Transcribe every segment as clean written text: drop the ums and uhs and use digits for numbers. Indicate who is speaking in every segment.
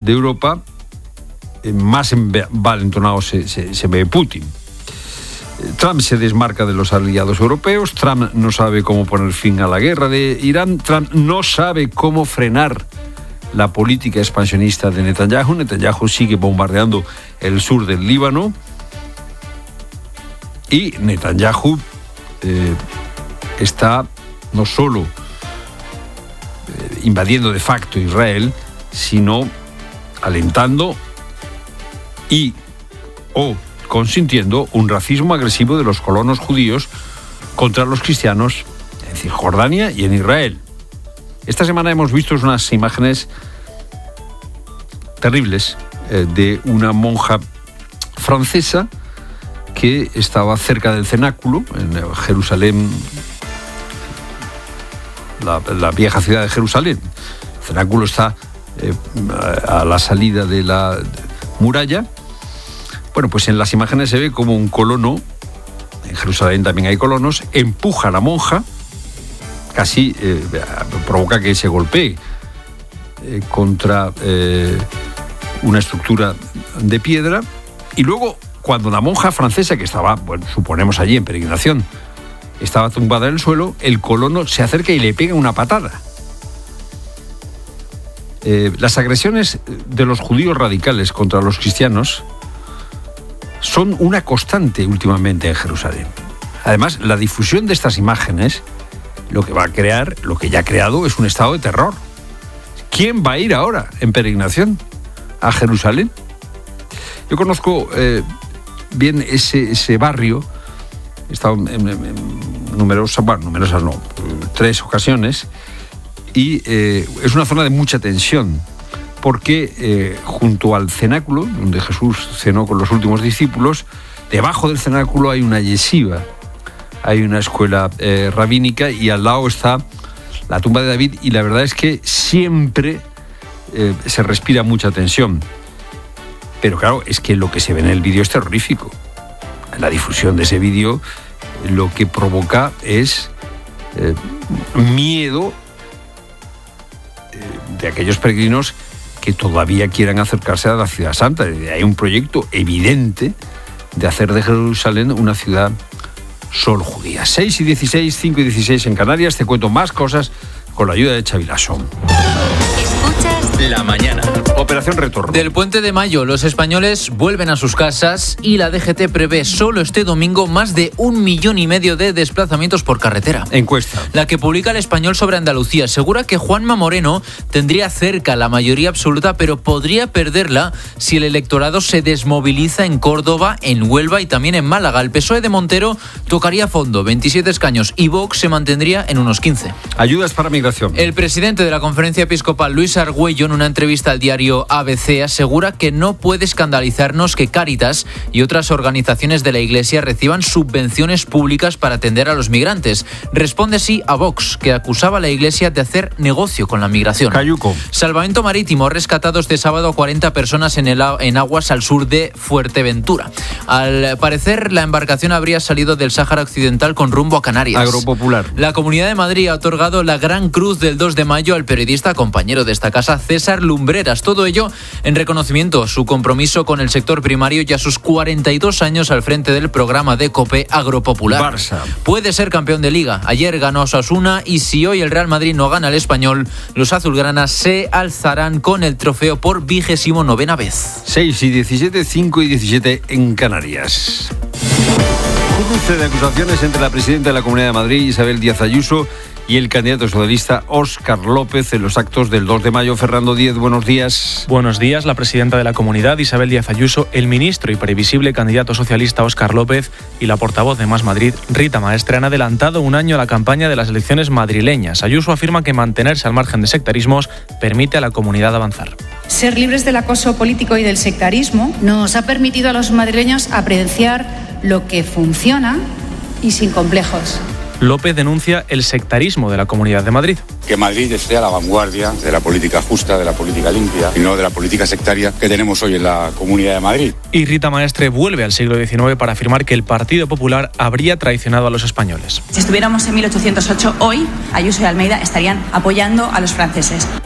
Speaker 1: de Europa, más envalentonado se ve Putin. Trump se desmarca de los aliados europeos, Trump no sabe cómo poner fin a la guerra de Irán, Trump no sabe cómo frenar la política expansionista de Netanyahu. Netanyahu sigue bombardeando el sur del Líbano y Netanyahu está no solo invadiendo de facto Israel, sino alentando o consintiendo un racismo agresivo de los colonos judíos contra los cristianos en Cisjordania y en Israel. Esta semana hemos visto unas imágenes terribles de una monja francesa que estaba cerca del cenáculo en Jerusalén, la vieja ciudad de Jerusalén. El cenáculo está a la salida de la muralla. Bueno, pues en las imágenes se ve como un colono, en Jerusalén también hay colonos, empuja a la monja, casi provoca que se golpee contra una estructura de piedra, y luego cuando la monja francesa, que estaba, bueno, suponemos allí en peregrinación, estaba tumbada en el suelo, el colono se acerca y le pega una patada. Las agresiones de los judíos radicales contra los cristianos son una constante últimamente en Jerusalén. Además, la difusión de estas imágenes lo que va a crear, lo que ya ha creado, es un estado de terror. ¿Quién va a ir ahora en peregrinación a Jerusalén? Yo conozco bien ese barrio, he estado en numerosas no, 3 ocasiones, y es una zona de mucha tensión, porque junto al cenáculo, donde Jesús cenó con los últimos discípulos, debajo del cenáculo hay una yeshiva, hay una escuela rabínica, y al lado está la tumba de David, y la verdad es que siempre se respira mucha tensión. Pero claro, es que lo que se ve en el vídeo es terrorífico. La difusión de ese vídeo lo que provoca es miedo de aquellos peregrinos que todavía quieran acercarse a la ciudad santa. Hay un proyecto evidente de hacer de Jerusalén una ciudad solo judía. 6:16, 5:16 en Canarias. Te cuento más cosas con la ayuda de Xavi Lasson.
Speaker 2: Escuchas La Mañana.
Speaker 1: Operación Retorno.
Speaker 3: Del Puente de Mayo, los españoles vuelven a sus casas y la DGT prevé solo este domingo más de 1,5 millones de desplazamientos por carretera.
Speaker 1: Encuesta.
Speaker 3: La que publica El Español sobre Andalucía asegura que Juanma Moreno tendría cerca la mayoría absoluta, pero podría perderla si el electorado se desmoviliza en Córdoba, en Huelva y también en Málaga. El PSOE de Montero tocaría fondo, 27 escaños, y Vox se mantendría en unos 15.
Speaker 1: Ayudas para migración.
Speaker 3: El presidente de la Conferencia Episcopal, Luis Argüello, en una entrevista al diario ABC, asegura que no puede escandalizarnos que Cáritas y otras organizaciones de la Iglesia reciban subvenciones públicas para atender a los migrantes. Responde sí a Vox, que acusaba a la Iglesia de hacer negocio con la migración.
Speaker 1: Cayuco. Salvamento
Speaker 3: Marítimo ha rescatado este sábado a 40 personas en aguas al sur de Fuerteventura. Al parecer, la embarcación habría salido del Sáhara Occidental con rumbo a Canarias.
Speaker 1: Agropopular.
Speaker 3: La Comunidad de Madrid ha otorgado la Gran Cruz del 2 de mayo al periodista, compañero de esta casa, César Lumbreras. Todo ello en reconocimiento a su compromiso con el sector primario y a sus 42 años al frente del programa de COPE Agropopular.
Speaker 1: Barça.
Speaker 3: Puede ser campeón de Liga. Ayer ganó a Osasuna y si hoy el Real Madrid no gana al Español, los azulgranas se alzarán con el trofeo por 29ª vez.
Speaker 1: 6:17, 5:17 en Canarias. Cruce de acusaciones entre la presidenta de la Comunidad de Madrid, Isabel Díaz Ayuso, y el candidato socialista Óscar López en los actos del 2 de mayo. Fernando Díez, buenos días.
Speaker 4: Buenos días. La presidenta de la Comunidad, Isabel Díaz Ayuso, el ministro y previsible candidato socialista Óscar López y la portavoz de Más Madrid, Rita Maestre, han adelantado un año a la campaña de las elecciones madrileñas. Ayuso afirma que mantenerse al margen de sectarismos permite a la comunidad avanzar.
Speaker 5: Ser libres del acoso político y del sectarismo nos ha permitido a los madrileños apreciar lo que funciona y sin complejos.
Speaker 4: López denuncia el sectarismo de la Comunidad de Madrid.
Speaker 6: Que Madrid esté a la vanguardia de la política justa, de la política limpia y no de la política sectaria que tenemos hoy en la Comunidad de Madrid.
Speaker 4: Y Rita Maestre vuelve al siglo XIX para afirmar que el Partido Popular habría traicionado a los españoles.
Speaker 5: Si estuviéramos en 1808, hoy Ayuso y Almeida estarían apoyando a los franceses.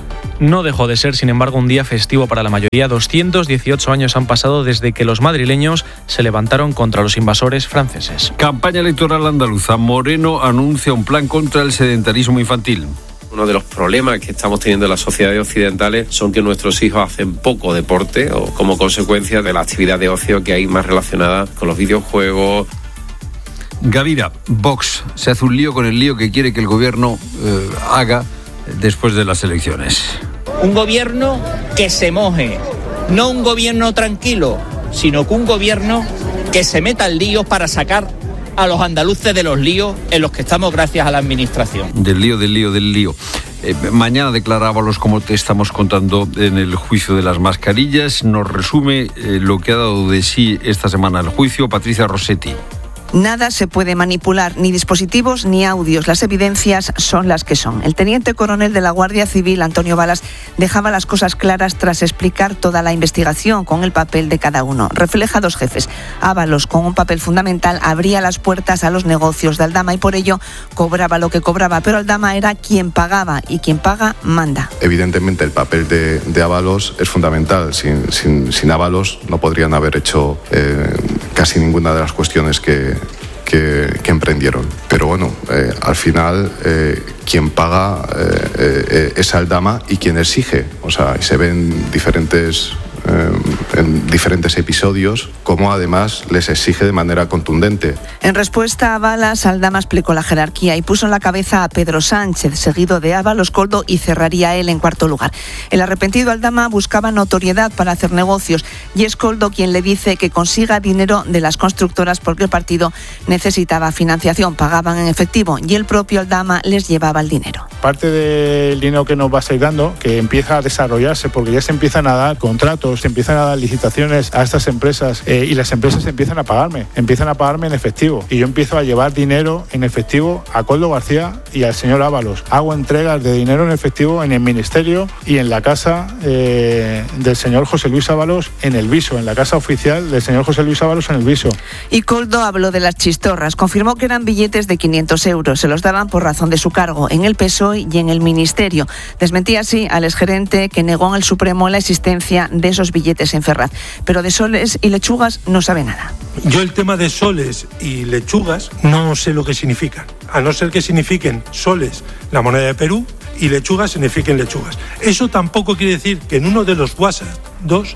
Speaker 4: No dejó de ser, sin embargo, un día festivo para la mayoría. 218 años han pasado desde que los madrileños se levantaron contra los invasores franceses.
Speaker 1: Campaña electoral andaluza. Moreno anuncia un plan contra el sedentarismo infantil.
Speaker 7: Uno de los problemas que estamos teniendo en las sociedades occidentales son que nuestros hijos hacen poco deporte o como consecuencia de la actividad de ocio que hay más relacionada con los videojuegos.
Speaker 1: Gavira, Vox se hace un lío con el lío que quiere que el gobierno haga después de las elecciones.
Speaker 8: Un gobierno que se moje, no un gobierno tranquilo, sino que un gobierno que se meta en líos para sacar a los andaluces de los líos en los que estamos gracias a la administración.
Speaker 1: Del lío. Mañana declara Ábalos, como te estamos contando, en el juicio de las mascarillas. Nos resume lo que ha dado de sí esta semana el juicio Patricia Rossetti.
Speaker 9: Nada se puede manipular, ni dispositivos ni audios. Las evidencias son las que son. El teniente coronel de la Guardia Civil, Antonio Balas, dejaba las cosas claras tras explicar toda la investigación con el papel de cada uno. Refleja dos jefes. Ábalos, con un papel fundamental, abría las puertas a los negocios de Aldama y por ello cobraba lo que cobraba. Pero Aldama era quien pagaba y quien paga manda.
Speaker 10: Evidentemente el papel de Ábalos es fundamental. Sin Ábalos no podrían haber hecho casi ninguna de las cuestiones que emprendieron. Pero bueno, al final quien paga es Aldama y quien exige. O sea, se ven en diferentes episodios cómo además les exige de manera contundente.
Speaker 9: En respuesta a Balas, Aldama explicó la jerarquía y puso en la cabeza a Pedro Sánchez, seguido de Ábalos, Koldo y cerraría él en cuarto lugar. El arrepentido Aldama buscaba notoriedad para hacer negocios y es Koldo quien le dice que consiga dinero de las constructoras porque el partido necesitaba financiación, pagaban en efectivo y el propio Aldama les llevaba el dinero.
Speaker 11: Parte del dinero que nos va a seguir dando, que empieza a desarrollarse porque ya se empiezan a dar contratos, se empiezan a dar licitaciones a estas empresas y las empresas empiezan a pagarme en efectivo y yo empiezo a llevar dinero en efectivo a Koldo García y al señor Ábalos. Hago entregas de dinero en efectivo en el ministerio y en la casa del señor José Luis Ábalos en el Viso, en la casa oficial del señor José Luis Ábalos en el Viso.
Speaker 9: Y Koldo habló de las chistorras, confirmó que eran billetes de 500 euros, se los daban por razón de su cargo en el PSOE y en el ministerio. Desmentía así al exgerente que negó en el Supremo la existencia de esos billetes en Ferraz, pero de soles y lechugas no sabe nada.
Speaker 12: Yo el tema de soles y lechugas no sé lo que significan, a no ser que signifiquen soles la moneda de Perú y lechugas signifiquen lechugas. Eso tampoco quiere decir que en uno de los WhatsApp 2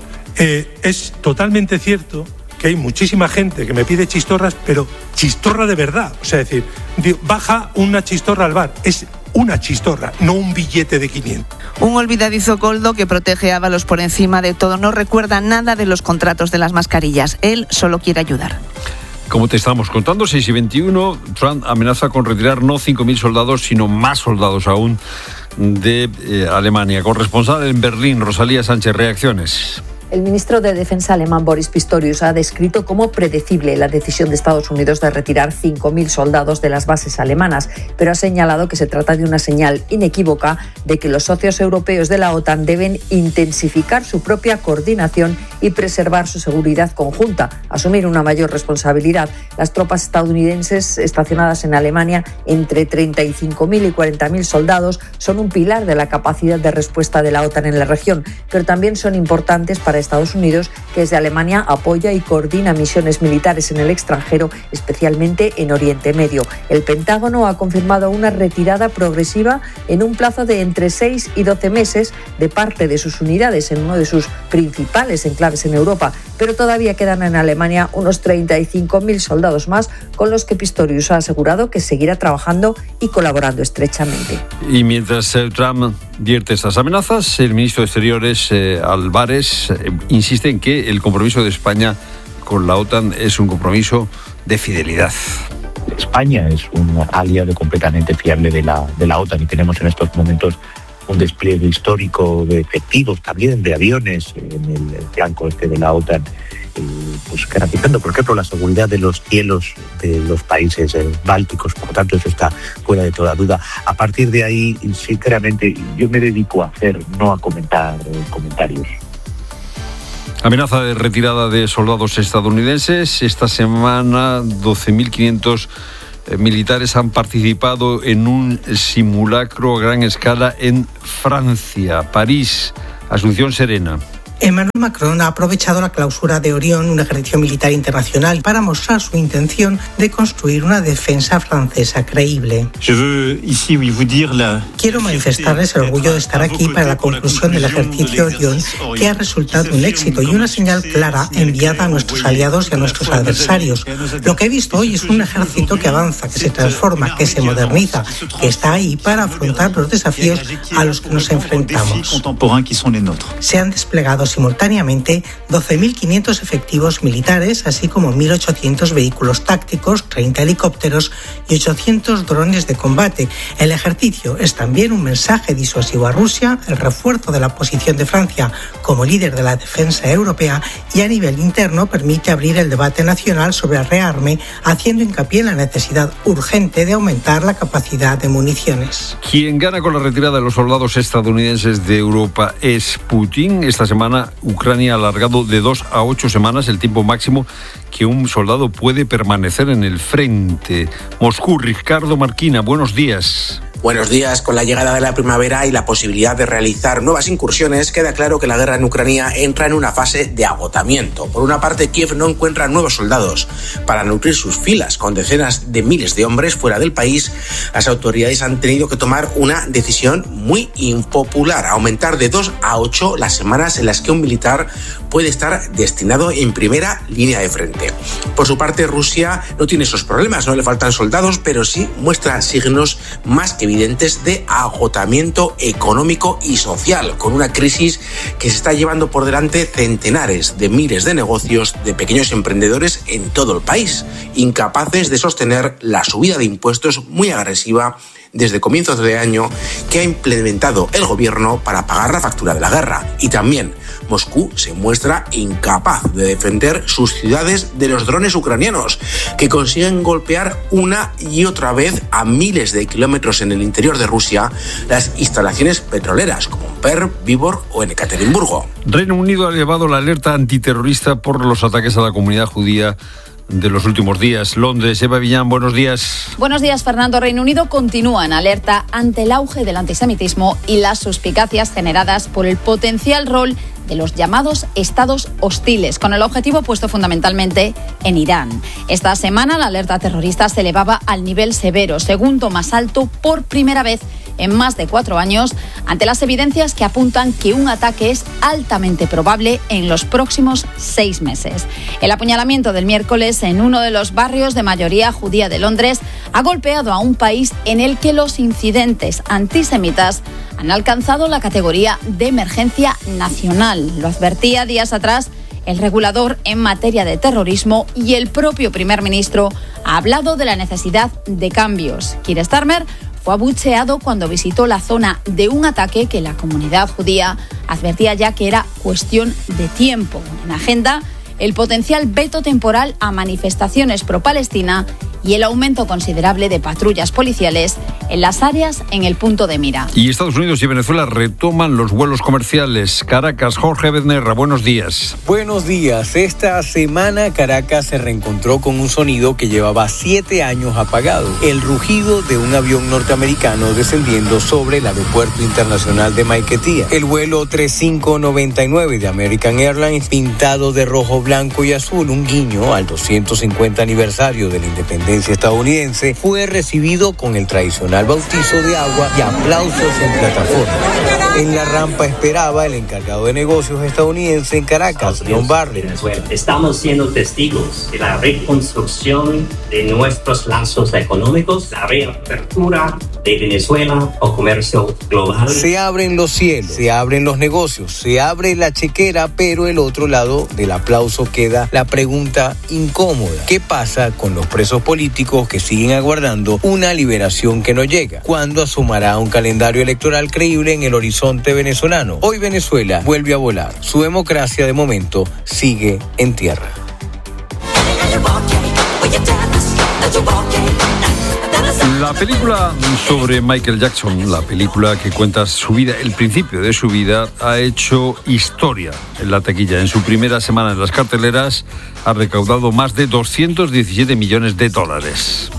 Speaker 12: es totalmente cierto que hay muchísima gente que me pide chistorras, pero chistorra de verdad. O sea, es decir, baja una chistorra al bar. Es una chistorra, no un billete de 500.
Speaker 9: Un olvidadizo Koldo que protege a Ábalos por encima de todo. No recuerda nada de los contratos de las mascarillas. Él solo quiere ayudar.
Speaker 1: Como te estábamos contando, 6:21, Trump amenaza con retirar no 5.000 soldados, sino más soldados aún de Alemania. Corresponsal en Berlín, Rosalía Sánchez, reacciones.
Speaker 13: El ministro de Defensa alemán Boris Pistorius ha descrito como predecible la decisión de Estados Unidos de retirar 5.000 soldados de las bases alemanas, pero ha señalado que se trata de una señal inequívoca de que los socios europeos de la OTAN deben intensificar su propia coordinación y preservar su seguridad conjunta, asumir una mayor responsabilidad. Las tropas estadounidenses estacionadas en Alemania, entre 35.000 y 40.000 soldados, son un pilar de la capacidad de respuesta de la OTAN en la región, pero también son importantes para Estados Unidos, que desde Alemania apoya y coordina misiones militares en el extranjero, especialmente en Oriente Medio. El Pentágono ha confirmado una retirada progresiva en un plazo de entre 6 y 12 meses de parte de sus unidades en uno de sus principales enclaves en Europa, pero todavía quedan en Alemania unos 35.000 soldados más, con los que Pistorius ha asegurado que seguirá trabajando y colaborando estrechamente.
Speaker 1: Y mientras Trump vierte estas amenazas, el ministro de Exteriores, Álvarez, insiste en que el compromiso de España con la OTAN es un compromiso de fidelidad.
Speaker 14: España es un aliado completamente fiable de la OTAN y tenemos en estos momentos un despliegue histórico de efectivos, también de aviones en el flanco este de la OTAN, pues garantizando, por ejemplo, la seguridad de los cielos de los países bálticos. Por lo tanto, eso está fuera de toda duda. A partir de ahí, sinceramente, yo me dedico a no a comentar comentarios.
Speaker 1: Amenaza de retirada de soldados estadounidenses. Esta semana 12.500 militares han participado en un simulacro a gran escala en Francia, París. Asunción Serena.
Speaker 15: Emmanuel Macron ha aprovechado la clausura de Orión, un ejercicio militar internacional, para mostrar su intención de construir una defensa francesa creíble. Quiero manifestarles el orgullo de estar aquí para la conclusión del ejercicio Orión, que ha resultado un éxito y una señal clara enviada a nuestros aliados y a nuestros adversarios. Lo que he visto hoy es un ejército que avanza, que se transforma, que se moderniza, que está ahí para afrontar los desafíos a los que nos enfrentamos. Se han desplegado simultáneamente 12.500 efectivos militares, así como 1.800 vehículos tácticos, 30 helicópteros y 800 drones de combate. El ejercicio es también un mensaje disuasivo a Rusia, el refuerzo de la posición de Francia como líder de la defensa europea y a nivel interno permite abrir el debate nacional sobre el rearme, haciendo hincapié en la necesidad urgente de aumentar la capacidad de municiones.
Speaker 1: Quien gana con la retirada de los soldados estadounidenses de Europa es Putin. Esta semana Ucrania ha alargado de 2 a 8 semanas el tiempo máximo que un soldado puede permanecer en el frente. Moscú, Ricardo Marquina, buenos días.
Speaker 16: Buenos días. Con la llegada de la primavera y la posibilidad de realizar nuevas incursiones, queda claro que la guerra en Ucrania entra en una fase de agotamiento. Por una parte, Kiev no encuentra nuevos soldados para nutrir sus filas. Con decenas de miles de hombres fuera del país, las autoridades han tenido que tomar una decisión muy impopular: aumentar de 2 a 8 las semanas en las que un militar puede estar destinado en primera línea de frente. Por su parte, Rusia no tiene esos problemas, no le faltan soldados, pero sí muestra signos más que evidentes de agotamiento económico y social, con una crisis que se está llevando por delante centenares de miles de negocios de pequeños emprendedores en todo el país, incapaces de sostener la subida de impuestos muy agresiva desde comienzos de año que ha implementado el gobierno para pagar la factura de la guerra. Y también Moscú se muestra incapaz de defender sus ciudades de los drones ucranianos, que consiguen golpear una y otra vez a miles de kilómetros en el interior de Rusia las instalaciones petroleras como en Perm, Vibor o en Ekaterimburgo.
Speaker 1: Reino Unido ha elevado la alerta antiterrorista por los ataques a la comunidad judía de los últimos días. Londres, Eva Villán, buenos días.
Speaker 17: Buenos días, Fernando. Reino Unido continúa en alerta ante el auge del antisemitismo y las suspicacias generadas por el potencial rol de los llamados estados hostiles, con el objetivo puesto fundamentalmente en Irán. Esta semana la alerta terrorista se elevaba al nivel severo, segundo más alto por primera vez en más de 4 años, ante las evidencias que apuntan que un ataque es altamente probable en los próximos 6 meses. El apuñalamiento del miércoles en uno de los barrios de mayoría judía de Londres ha golpeado a un país en el que los incidentes antisemitas han alcanzado la categoría de emergencia nacional. Lo advertía días atrás el regulador en materia de terrorismo y el propio primer ministro ha hablado de la necesidad de cambios. Keir Starmer fue abucheado cuando visitó la zona de un ataque que la comunidad judía advertía ya que era cuestión de tiempo. En agenda, el potencial veto temporal a manifestaciones pro-Palestina y el aumento considerable de patrullas policiales en las áreas en el punto de mira.
Speaker 1: Y Estados Unidos y Venezuela retoman los vuelos comerciales. Caracas, Jorge Bednerra, buenos días.
Speaker 18: Buenos días. Esta semana Caracas se reencontró con un sonido que llevaba 7 años apagado: el rugido de un avión norteamericano descendiendo sobre el aeropuerto internacional de Maiquetía. El vuelo 3599 de American Airlines, pintado de rojo, blanco y azul, un guiño al 250 aniversario de la independencia estadounidense, fue recibido con el tradicional bautizo de agua y aplausos en plataforma. En la rampa esperaba el encargado de negocios estadounidense en Caracas, John Barrett.
Speaker 19: Estamos siendo testigos de la reconstrucción de nuestros lazos económicos, la reapertura de Venezuela o comercio global.
Speaker 18: Se abren los cielos, se abren los negocios, se abre la chequera, pero el otro lado del aplauso queda la pregunta incómoda: ¿qué pasa con los presos políticos que siguen aguardando una liberación que no llega? ¿Cuándo asomará un calendario electoral creíble en el horizonte venezolano? Hoy Venezuela vuelve a volar. Su democracia de momento sigue en tierra.
Speaker 1: La película sobre Michael Jackson, la película que cuenta su vida, el principio de su vida, ha hecho historia en la taquilla. En su primera semana en las carteleras ha recaudado más de $217 millones.